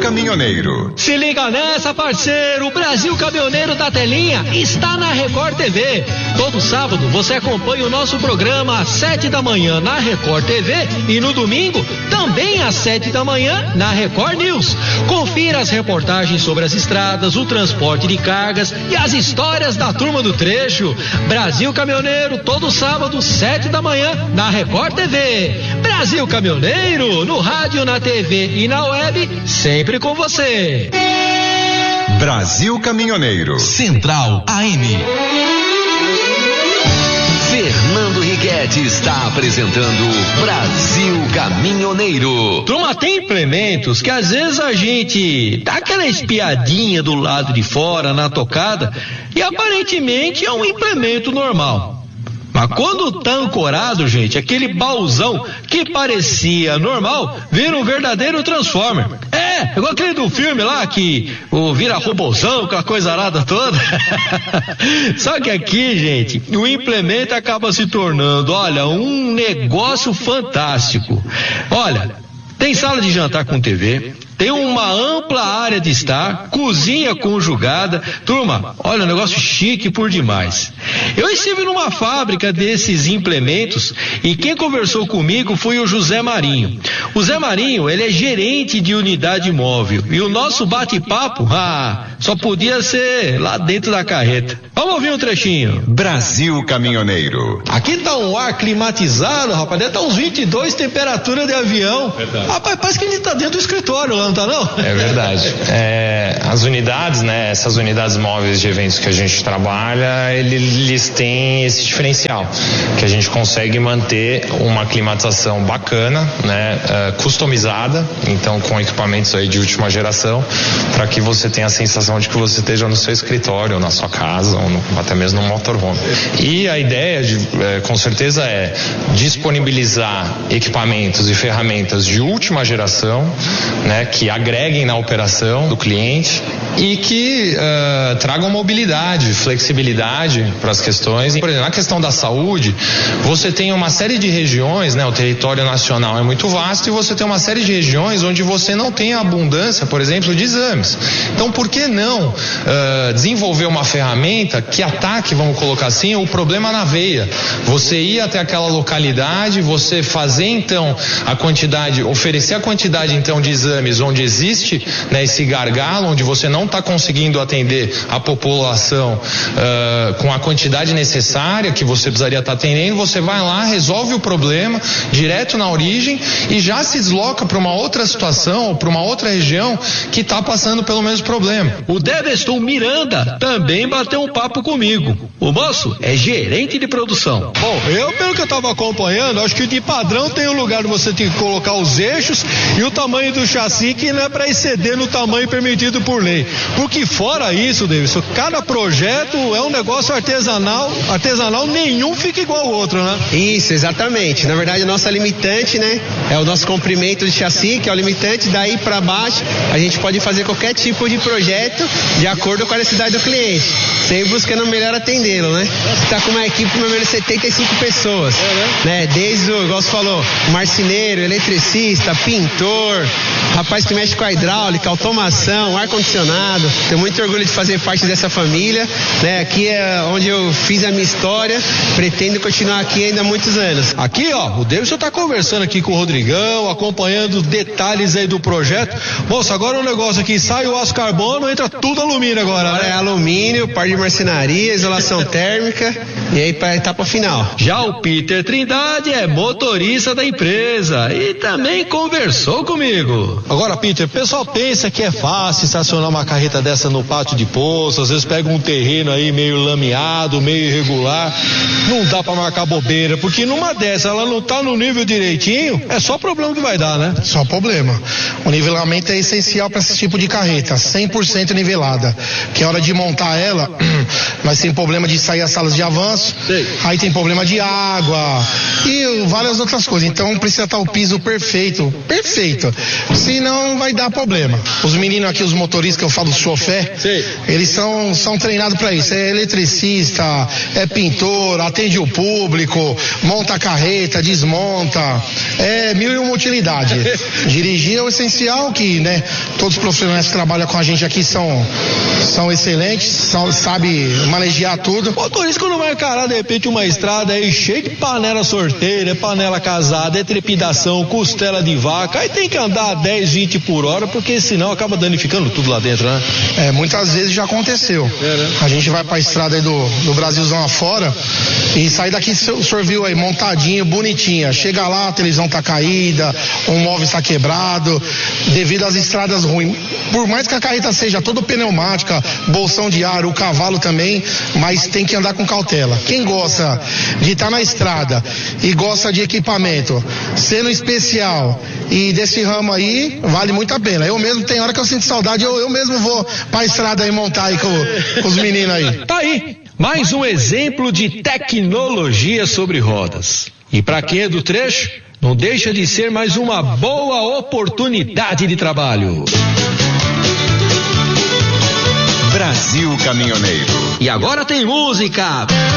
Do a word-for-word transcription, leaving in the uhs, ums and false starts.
Caminhoneiro. Se liga nessa, parceiro, o Brasil Caminhoneiro da Telinha está na Record T V. Todo sábado você acompanha o nosso programa às sete da manhã na Record T V e no domingo também às sete da manhã na Record News. Confira as reportagens sobre as estradas, o transporte de cargas e as histórias da turma do trecho. Brasil Caminhoneiro, todo sábado, sete da manhã na Record T V. Brasil Caminhoneiro, no rádio, na T V e na web, sempre com você. Brasil Caminhoneiro. Central A M. Fernando Riquetti está apresentando Brasil Caminhoneiro. Turma, tem implementos que às vezes a gente dá aquela espiadinha do lado de fora na tocada e aparentemente é um implemento normal. Mas quando tá ancorado, gente, aquele baúzão que parecia normal vira um verdadeiro transformer. É, igual aquele do filme lá que o vira robôzão, com a coisa arada toda. Só que aqui, gente, o implemento acaba se tornando, olha, um negócio fantástico. Olha, tem sala de jantar com T V, tem uma ampla área de estar, cozinha conjugada. Turma, olha, um negócio chique por demais. Eu estive numa fábrica desses implementos e quem conversou comigo foi o José Marinho. O Zé Marinho, ele é gerente de unidade móvel e o nosso bate-papo, ah, só podia ser lá dentro da carreta. Vamos ouvir um trechinho. Brasil Caminhoneiro. Aqui tá um ar climatizado, rapaz, deve tá uns vinte e dois, temperatura de avião. Verdade. Rapaz, parece que a gente tá dentro do escritório lá, não tá não? É verdade. É, as unidades, né, essas unidades móveis de eventos que a gente trabalha, eles têm esse diferencial, que a gente consegue manter uma climatização bacana, né, uh, customizada, então com equipamentos aí de última geração, para que você tenha a sensação de que você esteja no seu escritório, ou na sua casa, ou no, até mesmo no motorhome. E a ideia, de, é, com certeza, é disponibilizar equipamentos e ferramentas de última geração, né, que agreguem na operação do cliente e que uh, tragam mobilidade, flexibilidade para as questões. Por exemplo, na questão da saúde, você tem uma série de regiões, né, o território nacional é muito vasto e você tem uma série de regiões onde você não tem a abundância, por exemplo, de exames. Então, por que não uh, desenvolver uma ferramenta que ataque, vamos colocar assim, o problema na veia? Você ir até aquela localidade, você fazer então a quantidade, oferecer a quantidade então de exames onde existe, né, esse gargalo, onde você não está conseguindo atender a população uh, com a quantidade necessária que você precisaria estar tá atendendo, você vai lá, resolve o problema direto na origem e já se desloca para uma outra situação ou para uma outra região que está passando pelo mesmo problema. O Deveston Miranda também bateu um papo comigo. O moço é gerente de produção. Bom, eu, pelo que eu estava acompanhando, acho que de padrão tem um lugar onde você tem que colocar os eixos e o tamanho do chassi que não é para exceder no tamanho permitido por lei. Porque fora isso, Davidson, cada projeto é um negócio artesanal, artesanal nenhum fica igual ao outro, né? Isso, exatamente. Na verdade, a nossa limitante, né, é o nosso comprimento de chassi, que é o limitante. Daí para baixo, a gente pode fazer qualquer tipo de projeto de acordo com a necessidade do cliente, sempre buscando melhor atendê-lo, né? Está com uma equipe de mais ou menos setenta e cinco pessoas, é, né? Desde o, igual você falou, marceneiro, eletricista, pintor, rapaz que mexe com a hidráulica, automação, ar-condicionado. Tenho muito orgulho de fazer parte dessa família, né? Aqui é onde eu fiz a minha história, pretendo continuar aqui ainda há muitos anos. Aqui, ó, o Davidson tá conversando aqui com o Rodrigão, acompanhando os detalhes aí do projeto. Moça, agora o negócio aqui, sai o aço carbono, entra tudo alumínio agora, agora né? É alumínio, parte de marcenaria, isolação térmica e aí para a etapa final. Já o Peter Trindade é motorista da empresa e também conversou comigo. Agora, Peter, o pessoal pensa que é fácil estacionar uma carreta dessa no pátio de poço, às vezes pega um terreno aí meio lameado, meio irregular, não dá pra marcar bobeira, porque numa dessa ela não tá no nível direitinho, é só problema que vai dar, né? Só problema. O nivelamento é essencial para esse tipo de carreta, cem por cento nivelada, que a hora de montar ela, vai ter problema de sair as salas de avanço, sei. Aí tem problema de água e várias outras coisas, então precisa estar o piso perfeito, perfeito, senão não vai dar problema. Os meninos aqui, os motoristas que eu falo, chofé, Sim. eles são, são treinados para isso. É eletricista, é pintor, atende o público, monta a carreta, desmonta, é mil e uma utilidade. Dirigir é o essencial, que, né, todos os profissionais que trabalham com a gente aqui são, são excelentes, são, sabe manejar tudo. Motorista, quando vai encarar de repente uma estrada aí cheia de panela sorteira, panela casada, é trepidação, costela de vaca, aí tem que andar a dez, vinte por hora, porque senão acaba danificando tudo lá dentro, né? É, muitas vezes já aconteceu. É, né? A gente vai pra estrada aí do, do Brasilzão afora e sai daqui, o senhor viu aí, montadinho, bonitinha. Chega lá, a televisão tá caída, um móvel está quebrado, devido às estradas ruins. Por mais que a carreta seja toda pneumática, bolsão de ar, o cavalo também, mas tem que andar com cautela. Quem gosta de estar na estrada e gosta de equipamento, sendo especial e desse ramo aí, vale muito a pena. Eu mesmo, tem hora que eu sinto saudade, eu, eu mesmo vou pra estrada aí montar aí com, com os meninos aí. Tá aí, mais um exemplo de tecnologia sobre rodas. E para quem é do trecho, não deixa de ser mais uma boa oportunidade de trabalho. Brasil Caminhoneiro. E agora tem música.